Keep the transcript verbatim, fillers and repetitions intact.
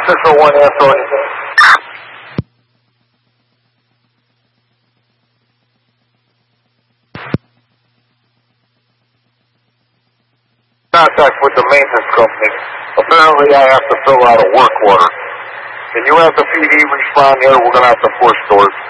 Central one, Anthony. Contact with the maintenance company. Apparently I have to fill out a work order. Can you have the P D respond there? We're going to have to force doors.